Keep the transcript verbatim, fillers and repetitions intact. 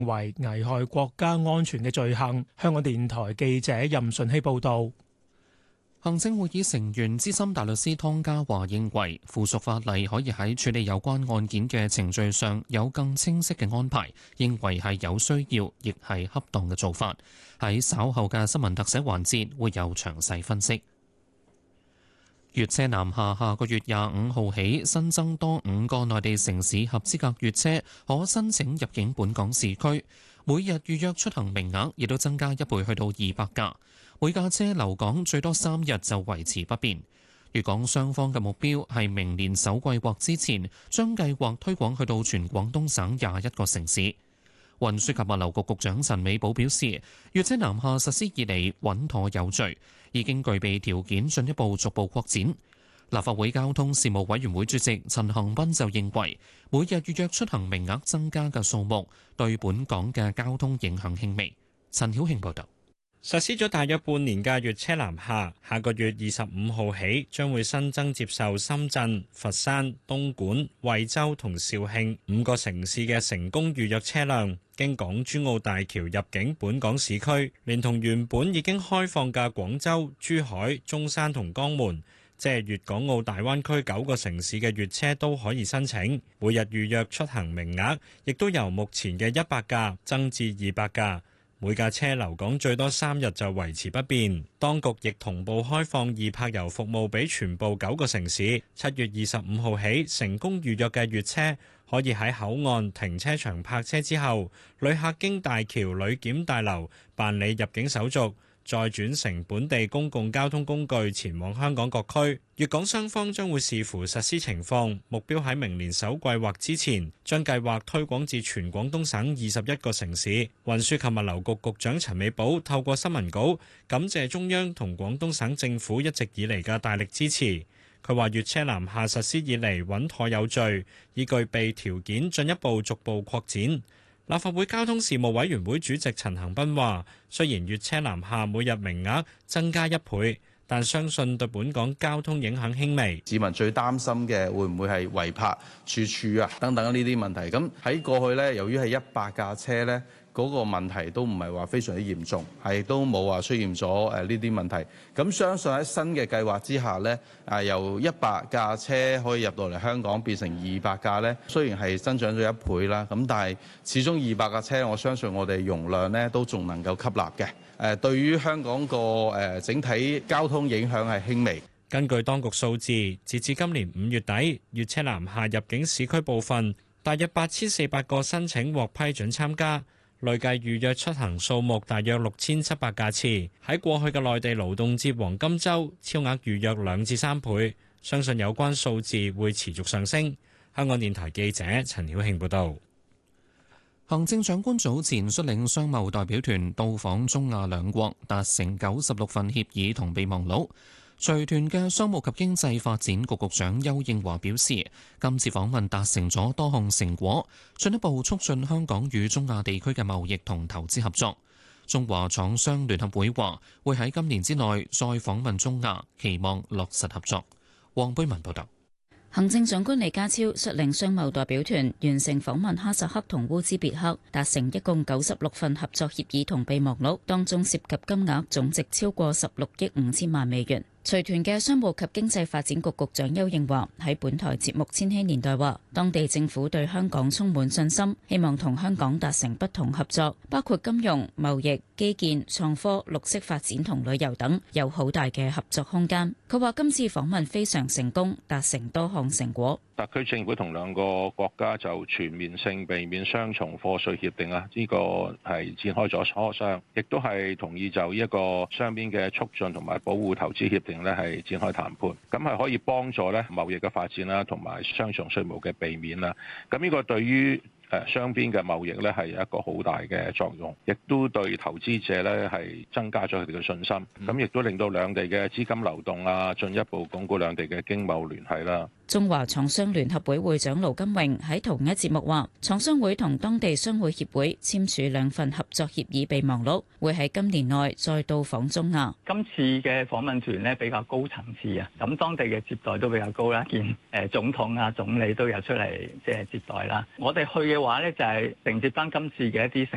為危害國家安全嘅罪行。香港電台記者任順希報導。 行政會議成員資深大律師湯家驊認為，附屬法例可以喺處理有關案件嘅程序上有更清晰嘅安排，認為係有需要，亦係恰當嘅做法。喺稍後嘅新聞特寫環節會有詳細分析。粵車南下下個月廿五號起新增多五個內地城市合資格粵車可申請入境本港市區，每日預約出行名額亦都增加一倍，去到二百架。每架車留港最多三日就維持不變。粵港雙方嘅目標係明年首季或之前將計劃推廣去到全廣東省廿一個城市。運輸及物流局局長陳美寶表示，粵車南下實施以嚟穩妥有序，已經具備條件進一步逐步擴展。立法會交通事務委員會主席陳恒鑌就認為，每日預約出行名額增加嘅數目對本港嘅交通影響輕微。陳曉慶報導。 實施咗大約半年嘅粵車南下，下個月二十五號起將會新增接受深圳、佛山、東莞、惠州同肇慶五個城市嘅成功預約車輛，經港珠澳大橋入境本港市區，連同原本已經開放嘅廣州、珠海、中山同江門，即係粵港澳大灣區九個城市嘅粵車都可以申請。每日預約出行名額亦都由目前嘅一百架增至二百架。每架車留港最多三日就維持不變。當局亦同步開放易泊遊服務俾全部九個城市。七月二十五號起，成功預約嘅粵車可以喺口岸停車場泊車之後，旅客經大橋旅檢大樓辦理入境手續，再轉乘本地公共交通工具前往香港各區。粵港雙方將會視乎實施情況，目標喺明年首季或之前將計劃推廣至全廣東省二十一個城市。運輸及物流局局長陳美寶透過新聞稿感謝中央同廣東省政府一直以嚟嘅大力支持。佢話粵車南下實施以嚟穩妥有序，已具備條件進一步逐步擴展。立法會交通事務委員會主席陳恒鑌話，雖然粵車南下每日名額增加一倍，但相信對本港交通影響輕微。 市民最擔心嘅會唔會係違泊處處啊等等呢啲問題。咁喺過去呢，由於係一百架車呢，嗰個問題都唔係話非常之嚴重，係都冇話出現咗誒呢啲問題。咁相信喺新嘅計劃之下呢，誒由一百架車可以入到嚟香港變成二百架呢，雖然係增長咗一倍啦，咁但係始終二百架車，我相信我哋容量呢都仲能夠吸納嘅。誒對於香港個誒整體交通影響係輕微。 根據當局數字，截至今年五月底，粵車南下入境市區部分，大約八千四百個申請獲批准參加。累計預約出行數目大約六千七百架次，喺過去嘅內地勞動節黃金週超額預約兩至三倍，相信有關數字會持續上升。香港電台記者陳曉慶報導。 行政長官早前率領商貿代表團到訪中亞兩國，達成九十六份協議同備忘錄。隨團嘅商務及經濟發展局局長邱應華表示，今次訪問達成咗多項成果，進一步促進香港與中亞地區嘅貿易同投資合作。中華廠商聯合會話會喺今年之內再訪問中亞，期望落實合作。黃貝文報道。 行政長官李家超率領商貿代表團完成訪問哈薩克同烏茲別克，達成一共九十六份合作協議同備忘錄，當中涉及金額總值超過十六億五千萬美元。隨團嘅商務及經濟發展局局長邱應華喺本台節目《千禧年代》話，當地政府對香港充滿信心，希望同香港達成不同合作，包括金融、貿易、基建、創科、綠色發展同旅遊等，有好大嘅合作空間。佢話今次訪問非常成功，達成多項成果。 特區政府同兩個國家就全面性避免雙重課稅協定啊，呢個係展開咗磋商，亦都係同意就呢一個雙邊嘅促進同埋保護投資協定咧係展開談判，咁係可以幫助咧貿易嘅發展啦，同埋雙重稅務嘅避免啦。咁呢個對於誒雙邊嘅貿易咧係有一個好大嘅作用，亦都對投資者咧係增加咗佢哋嘅信心，咁亦都令到兩地嘅資金流動啊，進一步鞏固兩地嘅經貿聯繫啦。 中華廠商聯合會會長盧金榮喺同一節目話，廠商會同當地商會協會簽署兩份合作協議備忘錄，會喺今年內再到訪中亞。 今次嘅訪問團呢比較高層次啊，咁當地嘅接待都比較高啦，見誒總統啊、總理都有出嚟即係接待啦。我哋去嘅話呢，就係承接翻今次嘅一啲